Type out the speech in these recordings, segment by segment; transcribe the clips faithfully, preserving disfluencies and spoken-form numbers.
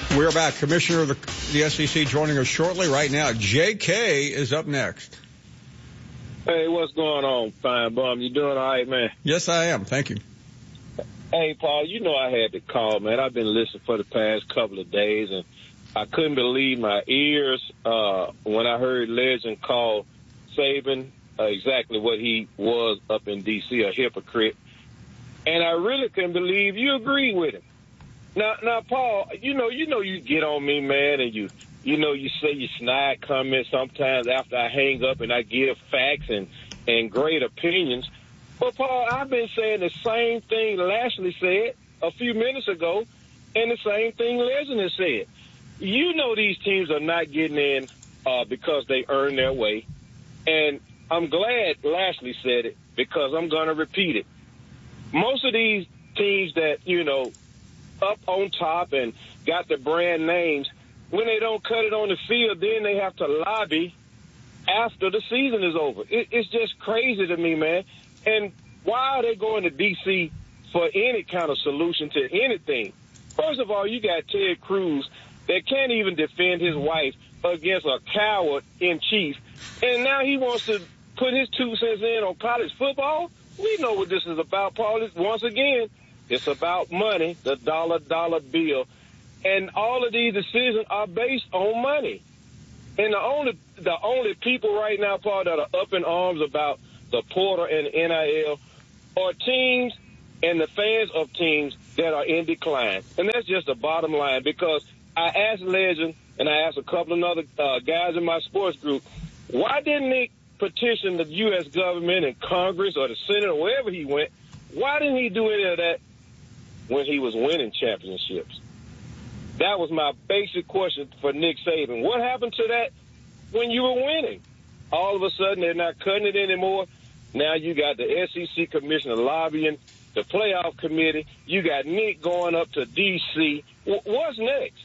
We're back. Commissioner of the, the S E C joining us shortly. Right now, J K is up next. Hey, what's going on, Fine Bum? You doing all right, man? Yes, I am. Thank you. Hey, Paul, you know I had to call, man. I've been listening for the past couple of days, and I couldn't believe my ears uh, when I heard Legend call Saban uh, exactly what he was up in D C, a hypocrite. And I really couldn't believe you agreed with him. Now, now, Paul, you know, you know, you get on me, man, and you, you know, you say you snide comments sometimes after I hang up and I give facts and, and great opinions. But, Paul, I've been saying the same thing Lashley said a few minutes ago and the same thing Legend has said. You know these teams are not getting in uh, because they earn their way. And I'm glad Lashley said it because I'm going to repeat it. Most of these teams that, you know, up on top and got the brand names, when they don't cut it on the field, then they have to lobby after the season is over. It, it's just crazy to me, man. And why are they going to D C for any kind of solution to anything? First of all, you got Ted Cruz that can't even defend his wife against a coward in chief. And now he wants to put his two cents in on college football. We know what this is about, Paul. Once again, it's about money, the dollar, dollar bill. And all of these decisions are based on money. And the only the only people right now, Paul, that are up in arms about the portal and N I L are teams and the fans of teams that are in decline. And that's just the bottom line, because I asked Legend and I asked a couple of other uh, guys in my sports group, why didn't they petition the U S government and Congress or the Senate or wherever he went? Why didn't he do any of that when he was winning championships? That was my basic question for Nick Saban. What happened to that when you were winning? All of a sudden, they're not cutting it anymore. Now you got the S E C commissioner lobbying, the playoff committee. You got Nick going up to D C. W- what's next?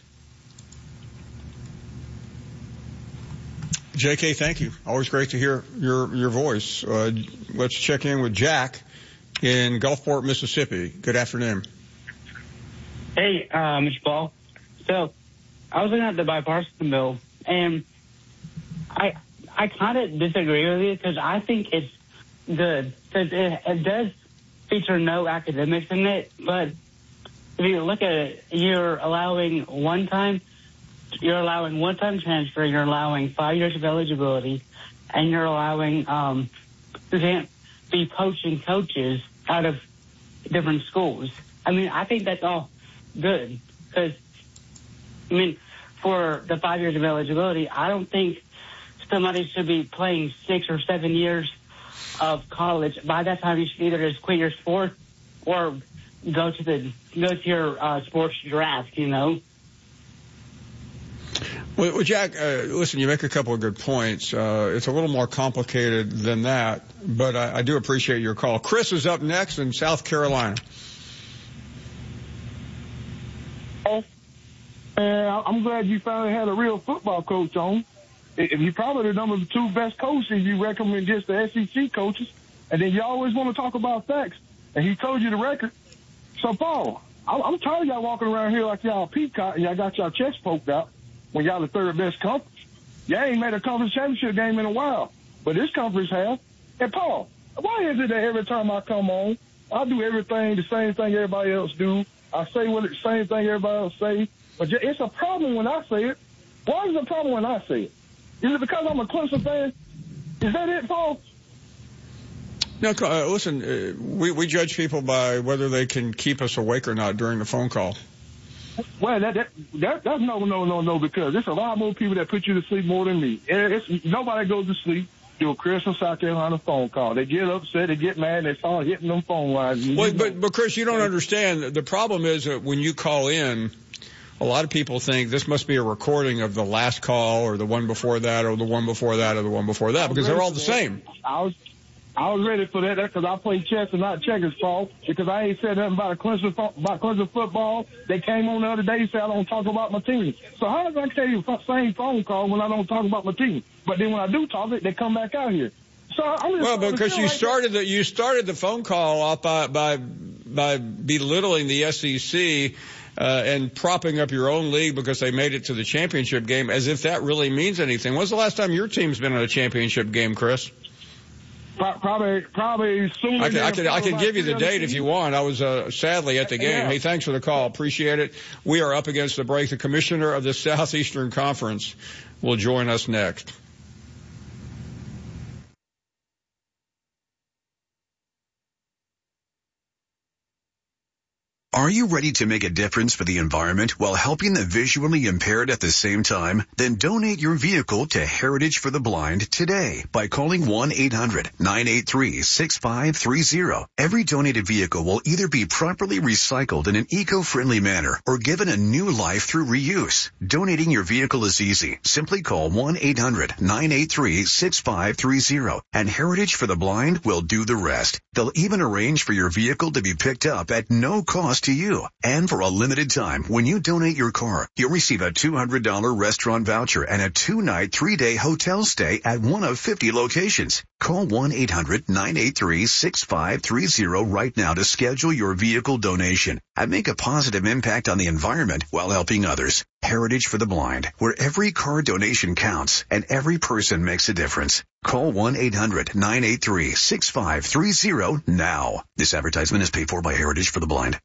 J K, thank you. Always great to hear your your voice. Uh, let's check in with Jack in Gulfport, Mississippi. Good afternoon. Hey, uh, Mister Paul. So, I was looking at the bipartisan bill, and I I kind of disagree with you because I think it's good because it, it does feature no academics in it. But if you look at it, you're allowing one time, you're allowing one time transfer, you're allowing five years of eligibility, and you're allowing um, you can't be poaching coaches out of different schools. I mean, I think that's all good because. I mean, for the five years of eligibility, I don't think somebody should be playing six or seven years of college. By that time, you should either just quit your sport or go to the go to your uh, sports draft. You know. Well, well Jack, uh, listen, you make a couple of good points. Uh, it's a little more complicated than that, but I, I do appreciate your call. Chris is up next in South Carolina. Uh, I'm glad you finally had a real football coach on. If you probably the number two best coaches, you recommend just the S E C coaches, and then you always want to talk about facts. And he told you the record. So, Paul, I'm tired of y'all walking around here like y'all peacock and y'all got y'all chest poked out when y'all the third best conference. Y'all ain't made a conference championship game in a while, but this conference has. And, Paul, why is it that every time I come on, I do everything, the same thing everybody else do? I say what the same thing everybody else say. But it's a problem when I say it. Why is it a problem when I say it? Is it because I'm a Clemson fan? Is that it, Paul? No, uh, listen, uh, we, we judge people by whether they can keep us awake or not during the phone call. Well, that, that, that that's no, no, no, no, because there's a lot more people that put you to sleep more than me. It's, nobody goes to sleep do a Chris from South Carolina phone call. They get upset, they get mad, they start hitting them phone lines. Well, but, but, Chris, you don't understand. The problem is that when you call in, a lot of people think this must be a recording of the last call or the one before that or the one before that or the one before that because they're all the same. I was I was ready for that because I play chess and not checkers, Paul, because I ain't said nothing about Clemson, about Clemson football. They came on the other day and said I don't talk about my team. So how does I tell you the same phone call when I don't talk about my team? But then when I do talk it, they come back out here. So I'm just well, because you started the you started the phone call off by by by belittling the S E C uh, and propping up your own league because they made it to the championship game, as if that really means anything. When's the last time your team's been in a championship game, Chris? Probably, probably soon. I can, I can, I can give you the date if you want. I was uh, sadly at the game. Yeah. Hey, thanks for the call. Appreciate it. We are up against the break. The commissioner of the Southeastern Conference will join us next. Are you ready to make a difference for the environment while helping the visually impaired at the same time? Then donate your vehicle to Heritage for the Blind today by calling one eight hundred nine eight three six five three zero. Every donated vehicle will either be properly recycled in an eco-friendly manner or given a new life through reuse. Donating your vehicle is easy. Simply call one eight hundred nine eight three six five three zero and Heritage for the Blind will do the rest. They'll even arrange for your vehicle to be picked up at no cost to you. And for a limited time, when you donate your car, you'll receive a two hundred dollars restaurant voucher and a two-night, three-day hotel stay at one of fifty locations. Call one eight hundred nine eight three six five three zero right now to schedule your vehicle donation and make a positive impact on the environment while helping others. Heritage for the Blind, where every car donation counts and every person makes a difference. Call one eight hundred nine eight three six five three zero now. This advertisement is paid for by Heritage for the Blind.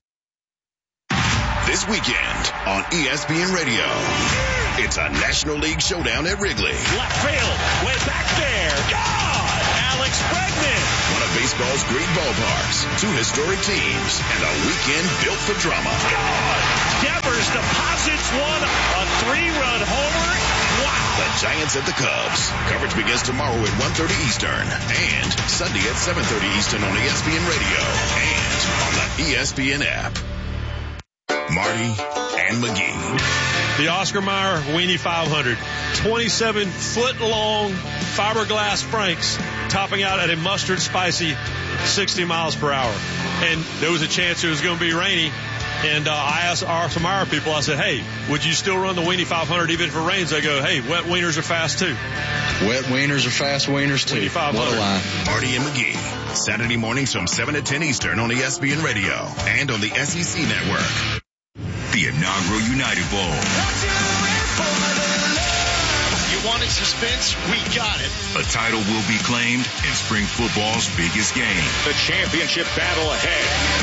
This weekend on E S P N Radio, it's a National League showdown at Wrigley. Left field, way back there. God! Alex Bregman. One of baseball's great ballparks, two historic teams, and a weekend built for drama. God! Devers deposits one, a three-run homer. Wow! The Giants at the Cubs. Coverage begins tomorrow at one thirty Eastern and Sunday at seven thirty Eastern on E S P N Radio and on the E S P N app. Marty and McGee. The Oscar Mayer Weenie five hundred. twenty-seven foot long fiberglass franks topping out at a mustard spicy sixty miles per hour. And there was a chance it was going to be rainy. And uh, I asked our some Mayer people, I said, hey, would you still run the Weenie five hundred even if it rains? They go, hey, wet wieners are fast too. Wet wieners are fast wieners too. Weenie five hundred. What a line. Marty and McGee. Saturday mornings from seven to ten Eastern on E S P N Radio and on the S E C Network. The inaugural United Bowl. You wanted suspense? We got it. A title will be claimed in spring football's biggest game. The championship battle ahead.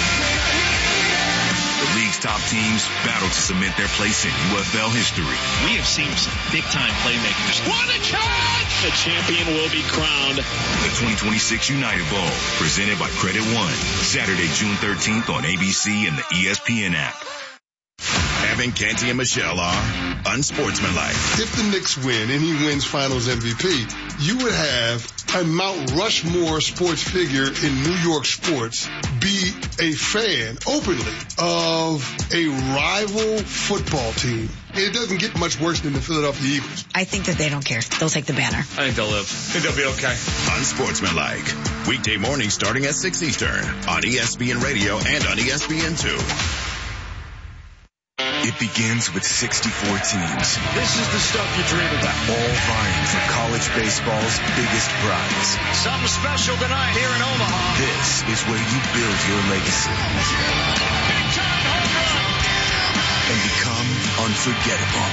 The league's top teams battle to cement their place in U F L history. We have seen some big-time playmakers. What a charge! The champion will be crowned. The twenty twenty-six United Bowl, presented by Credit One. Saturday, June thirteenth on A B C and the E S P N app. Evan, Canty, and Michelle are unsportsmanlike. If the Knicks win and he wins Finals M V P, you would have a Mount Rushmore sports figure in New York sports be a fan openly of a rival football team. It doesn't get much worse than the Philadelphia Eagles. I think that they don't care. They'll take the banner. I think they'll live. I think they'll be okay. Unsportsmanlike. Weekday mornings starting at six Eastern on E S P N Radio and on E S P N two. It begins with sixty-four teams. This is the stuff you dream about. All vying for college baseball's biggest prize. Something special tonight here in Omaha. This is where you build your legacy Big time home run. and become unforgettable.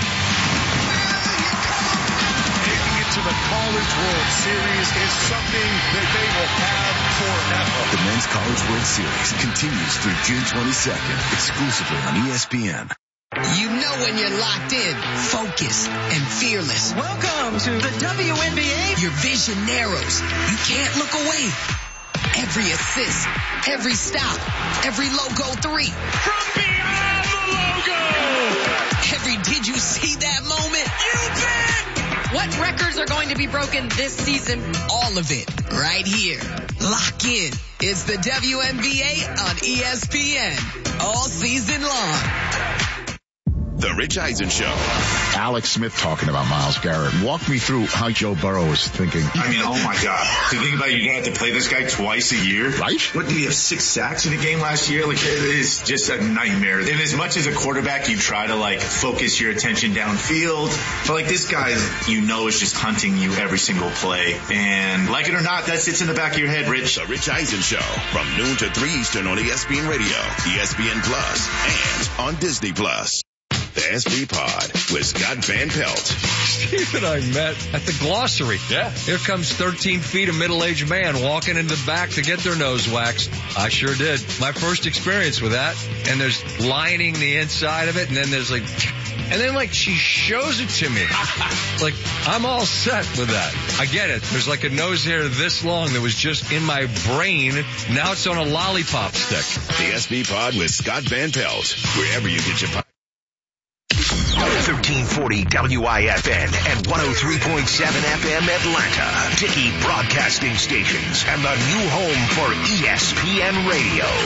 Making it to the College World Series is something that they will have forever. The Men's College World Series continues through June twenty-second, exclusively on E S P N. You know when you're locked in, focused, and fearless. Welcome to the W N B A. Your vision narrows. You can't look away. Every assist, every stop, every logo three. From beyond the logo. Every did you see that moment? You bet. What records are going to be broken this season? All of it right here. Lock in. It's the W N B A on E S P N all season long. The Rich Eisen Show. Alex Smith talking about Myles Garrett. Walk me through how Joe Burrow is thinking. I mean, oh my God. To think about it, you're going to have to play this guy twice a year. Right? What, did he have six sacks in a game last year? Like, it is just a nightmare. And as much as a quarterback, you try to, like, focus your attention downfield. But, like, this guy, you know, is just hunting you every single play. And, like it or not, that sits in the back of your head, Rich. The Rich Eisen Show from noon to three Eastern on E S P N Radio, E S P N Plus, and on Disney Plus. The S B Pod with Scott Van Pelt. Steve and I met at the Glossary. Yeah. Here comes thirteen feet of middle-aged man walking into the back to get their nose waxed. I sure did. My first experience with that. And there's lining the inside of it, and then there's like... And then, like, she shows it to me. Like, I'm all set with that. I get it. There's like a nose hair this long that was just in my brain. Now it's on a lollipop stick. The S B Pod with Scott Van Pelt. Wherever you get your podcast. thirteen forty W I F N and one oh three point seven F M Atlanta. Dickey Broadcasting Stations and the new home for E S P N Radio.